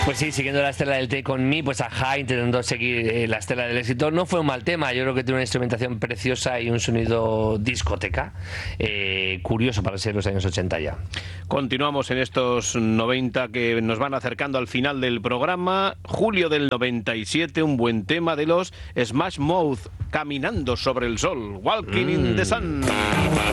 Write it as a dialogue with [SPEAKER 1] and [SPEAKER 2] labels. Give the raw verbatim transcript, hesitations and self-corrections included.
[SPEAKER 1] Pues sí, siguiendo la estela del Take On Me, pues Ajá, intentando seguir eh, la estela del éxito. No fue un mal tema, yo creo que tiene una instrumentación preciosa y un sonido discoteca, eh, curioso para ser los años ochenta ya.
[SPEAKER 2] Continuamos en estos noventa que nos van acercando al final del programa. Julio del noventa y siete, un buen tema de los Smash Mouth, Caminando sobre el sol, Walking mm. in the Sun.